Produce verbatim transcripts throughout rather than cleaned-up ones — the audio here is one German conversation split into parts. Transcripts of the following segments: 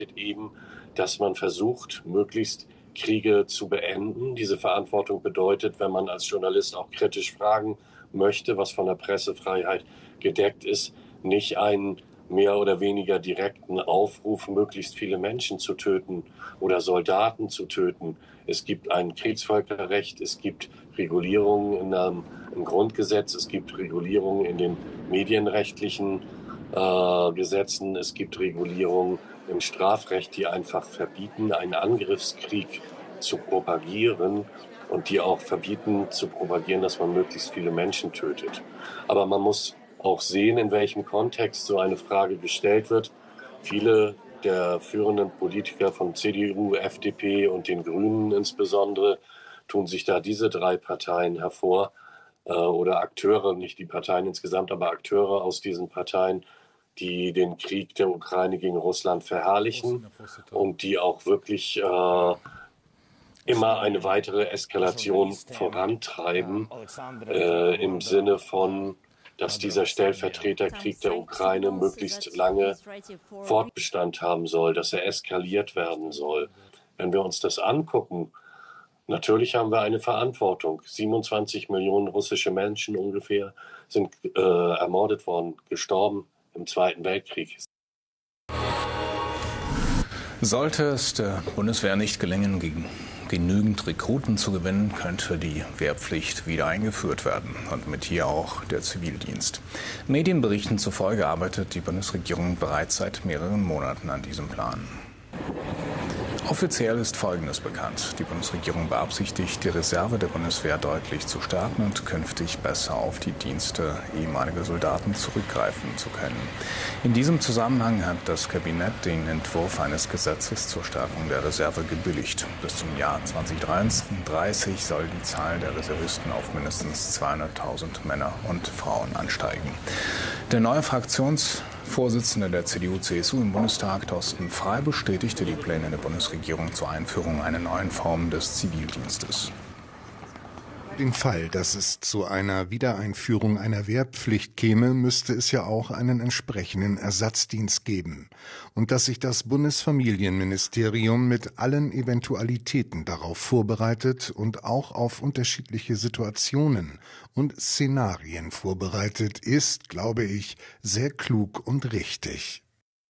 eben, dass man versucht, möglichst Kriege zu beenden. Diese Verantwortung bedeutet, wenn man als Journalist auch kritisch fragen möchte, was von der Pressefreiheit gedeckt ist, nicht einen mehr oder weniger direkten Aufruf, möglichst viele Menschen zu töten oder Soldaten zu töten. Es gibt ein Kriegsvölkerrecht, es gibt Regulierungen in einem, im Grundgesetz, es gibt Regulierungen in den medienrechtlichen äh, Gesetzen, es gibt Regulierungen im Strafrecht, die einfach verbieten, einen Angriffskrieg zu propagieren und die auch verbieten zu propagieren, dass man möglichst viele Menschen tötet. Aber man muss auch sehen, in welchem Kontext so eine Frage gestellt wird. Viele der führenden Politiker von C D U, F D P und den Grünen insbesondere tun sich da diese drei Parteien hervor äh, oder Akteure, nicht die Parteien insgesamt, aber Akteure aus diesen Parteien, die den Krieg der Ukraine gegen Russland verherrlichen und die auch wirklich äh, immer eine weitere Eskalation vorantreiben äh, im Sinne von, dass dieser Stellvertreterkrieg der Ukraine möglichst lange Fortbestand haben soll, dass er eskaliert werden soll. Wenn wir uns das angucken, natürlich haben wir eine Verantwortung. siebenundzwanzig Millionen russische Menschen ungefähr sind äh, ermordet worden, gestorben im Zweiten Weltkrieg. Sollte es der Bundeswehr nicht gelingen, gegen genügend Rekruten zu gewinnen, könnte die Wehrpflicht wieder eingeführt werden und mit hier auch der Zivildienst. Medienberichten zufolge arbeitet die Bundesregierung bereits seit mehreren Monaten an diesem Plan. Offiziell ist Folgendes bekannt. Die Bundesregierung beabsichtigt, die Reserve der Bundeswehr deutlich zu stärken und künftig besser auf die Dienste ehemaliger Soldaten zurückgreifen zu können. In diesem Zusammenhang hat das Kabinett den Entwurf eines Gesetzes zur Stärkung der Reserve gebilligt. Bis zum Jahr zweitausenddreißig soll die Zahl der Reservisten auf mindestens zweihunderttausend Männer und Frauen ansteigen. Der neue Fraktionsvorsitzende der C D U C S U im Bundestag, Thorsten Frey, bestätigte die Pläne der Bundesregierung zur Einführung einer neuen Form des Zivildienstes. Im Fall, dass es zu einer Wiedereinführung einer Wehrpflicht käme, müsste es ja auch einen entsprechenden Ersatzdienst geben. Und dass sich das Bundesfamilienministerium mit allen Eventualitäten darauf vorbereitet und auch auf unterschiedliche Situationen und Szenarien vorbereitet, ist, glaube ich, sehr klug und richtig.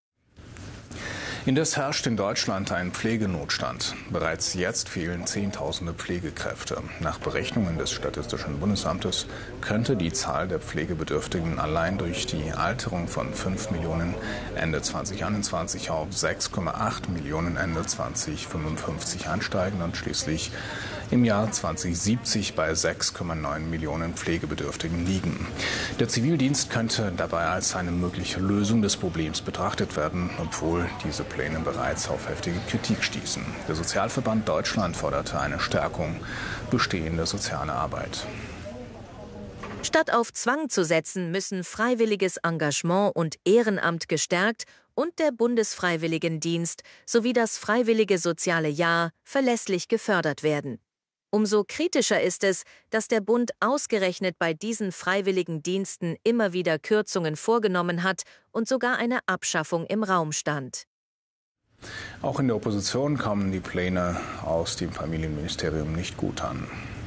Indes herrscht in Deutschland ein Pflegenotstand. Bereits jetzt fehlen Zehntausende Pflegekräfte. Nach Berechnungen des Statistischen Bundesamtes könnte die Zahl der Pflegebedürftigen allein durch die Alterung von fünf Millionen Ende zweitausendeinundzwanzig auf sechs Komma acht Millionen Ende zweitausendfünfundfünfzig ansteigen und schließlich im Jahr zweitausendsiebzig bei sechs Komma neun Millionen Pflegebedürftigen liegen. Der Zivildienst könnte dabei als eine mögliche Lösung des Problems betrachtet werden, obwohl diese Pläne bereits auf heftige Kritik stießen. Der Sozialverband Deutschland forderte eine Stärkung bestehender sozialer Arbeit. Statt auf Zwang zu setzen, müssen freiwilliges Engagement und Ehrenamt gestärkt und der Bundesfreiwilligendienst sowie das Freiwillige Soziale Jahr verlässlich gefördert werden. Umso kritischer ist es, dass der Bund ausgerechnet bei diesen freiwilligen Diensten immer wieder Kürzungen vorgenommen hat und sogar eine Abschaffung im Raum stand. Auch in der Opposition kommen die Pläne aus dem Familienministerium nicht gut an.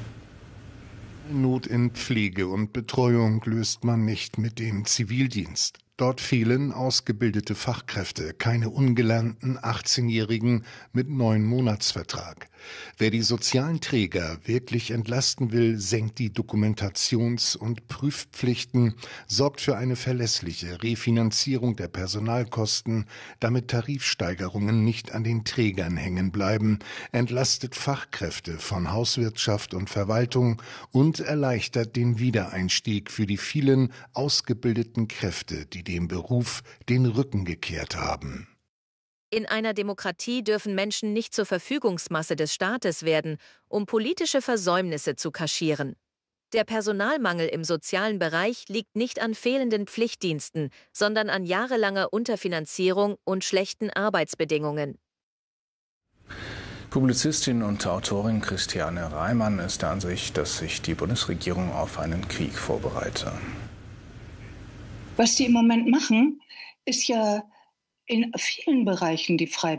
Not in Pflege und Betreuung löst man nicht mit dem Zivildienst. Dort fehlen ausgebildete Fachkräfte, keine ungelernten achtzehnjährigen mit neun Monatsvertrag. Wer die sozialen Träger wirklich entlasten will, senkt die Dokumentations- und Prüfpflichten, sorgt für eine verlässliche Refinanzierung der Personalkosten, damit Tarifsteigerungen nicht an den Trägern hängen bleiben, entlastet Fachkräfte von Hauswirtschaft und Verwaltung und erleichtert den Wiedereinstieg für die vielen ausgebildeten Kräfte, die dem Beruf den Rücken gekehrt haben. In einer Demokratie dürfen Menschen nicht zur Verfügungsmasse des Staates werden, um politische Versäumnisse zu kaschieren. Der Personalmangel im sozialen Bereich liegt nicht an fehlenden Pflichtdiensten, sondern an jahrelanger Unterfinanzierung und schlechten Arbeitsbedingungen. Publizistin und Autorin Christiane Reimann ist der Ansicht, dass sich die Bundesregierung auf einen Krieg vorbereite. Was die im Moment machen, ist ja in vielen Bereichen die Freiwilligkeit.